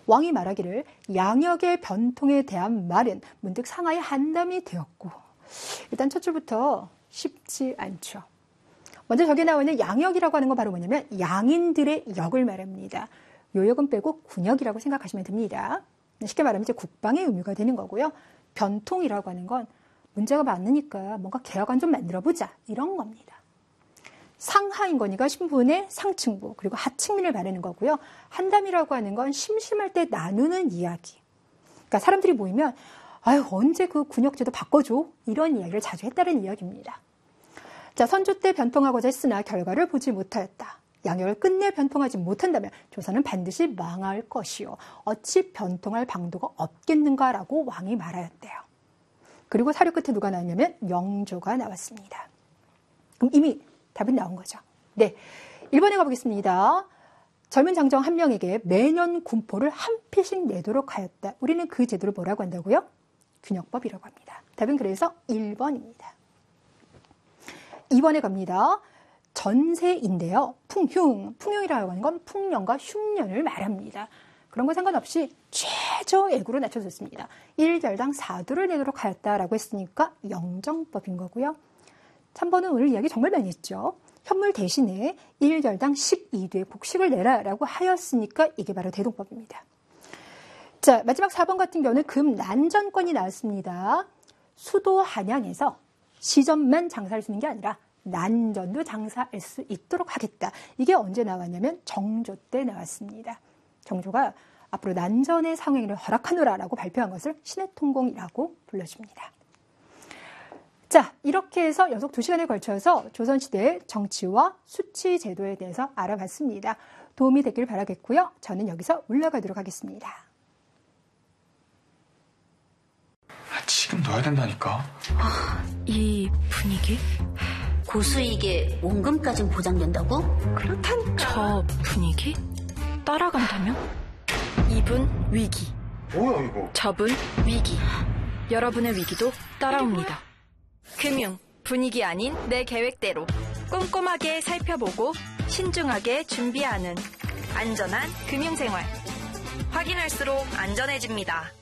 왕이 말하기를 양역의 변통에 대한 말은 문득 상하의 한담이 되었고, 일단 첫 줄부터 쉽지 않죠. 먼저 저기 나오는 양역이라고 하는 건 바로 뭐냐면 양인들의 역을 말합니다. 요 역은 빼고 군역이라고 생각하시면 됩니다. 쉽게 말하면 이제 국방의 의무가 되는 거고요. 변통이라고 하는 건 문제가 많으니까 뭔가 개혁안 좀 만들어보자, 이런 겁니다. 상하인건이가 신분의 상층부 그리고 하층민을 말하는 거고요. 한담이라고 하는 건 심심할 때 나누는 이야기. 그러니까 사람들이 모이면 아유 언제 그 군역제도 바꿔줘, 이런 이야기를 자주 했다는 이야기입니다. 자, 선조 때 변통하고자 했으나 결과를 보지 못하였다. 양역을 끝내 변통하지 못한다면 조선은 반드시 망할 것이요 어찌 변통할 방도가 없겠는가라고 왕이 말하였대요. 그리고 사료 끝에 누가 나왔냐면 영조가 나왔습니다. 그럼 이미 답은 나온 거죠. 네, 1번에 가보겠습니다. 젊은 장정 한 명에게 매년 군포를 한 피씩 내도록 하였다. 우리는 그 제도를 뭐라고 한다고요? 균역법이라고 합니다. 답은 그래서 1번입니다. 2번에 갑니다. 전세인데요. 풍흉이라고 하는 건 풍년과 흉년을 말합니다. 그런 거 상관없이 최저액으로 낮춰줬습니다. 1결당 4도를 내도록 하였다라고 했으니까 영정법인 거고요. 3번은 오늘 이야기 정말 많이 했죠. 현물 대신에 1결당 12도의 곡식을 내라라고 하였으니까 이게 바로 대동법입니다. 자, 마지막 4번 같은 경우는 금난전권이 나왔습니다. 수도 한양에서 시전만 장사할 수 있는 게 아니라 난전도 장사할 수 있도록 하겠다. 이게 언제 나왔냐면 정조 때 나왔습니다. 정조가 앞으로 난전의 상행을 허락하노라라고 발표한 것을 신해통공이라고 불러줍니다. 자, 이렇게 해서 연속 2시간에 걸쳐서 조선시대의 정치와 수치 제도에 대해서 알아봤습니다. 도움이 됐길 바라겠고요. 저는 여기서 올라가도록 하겠습니다. 지금 넣어야 된다니까. 이 분위기? 고수익에 원금까진 보장된다고? 그렇단 저 분위기? 따라간다면? 이분 위기. 뭐야 이거? 저분 위기. 여러분의 위기도 따라옵니다. 금융, 분위기 아닌 내 계획대로 꼼꼼하게 살펴보고 신중하게 준비하는 안전한 금융생활. 확인할수록 안전해집니다.